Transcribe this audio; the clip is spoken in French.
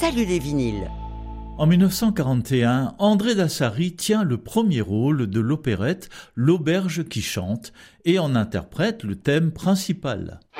Salut les vinyles. En 1941, André Dassary tient le premier rôle de l'opérette L'Auberge qui chante et en interprète le thème principal.